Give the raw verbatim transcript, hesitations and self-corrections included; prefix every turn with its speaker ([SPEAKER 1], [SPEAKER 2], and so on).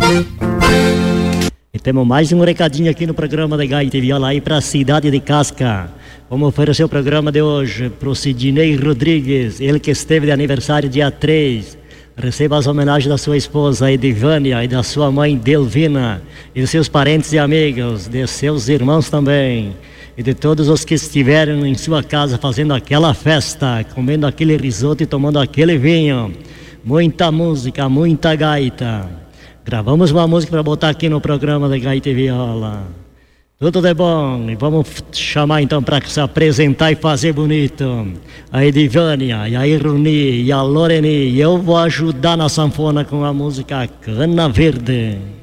[SPEAKER 1] E temos mais um recadinho aqui no programa da Gaita e Viola aí para a cidade de Casca. Vamos oferecer o programa de hoje para o Sidney Rodrigues, ele que esteve de aniversário dia três. Receba as homenagens da sua esposa Edivânia e da sua mãe Delvina, e de seus parentes e amigos, de seus irmãos também, e de todos os que estiveram em sua casa fazendo aquela festa, comendo aquele risoto e tomando aquele vinho. Muita música, muita gaita. Gravamos uma música para botar aqui no programa da Gaita e Viola. Tudo de bom, e vamos chamar então para se apresentar e fazer bonito a Edivânia, e a Iruni, e a Loreni, e eu vou ajudar na sanfona com a música Cana Verde.